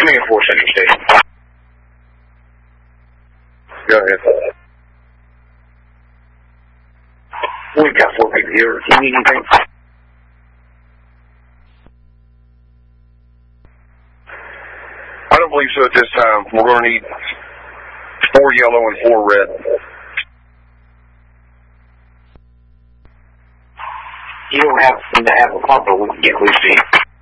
Coming in 4 Central Station. Go ahead. We've got 4 people here. Do you need anything? I don't believe so at this time. We're going to need 4 yellow and 4 red. You don't have to have a pumper. We can get Lucy.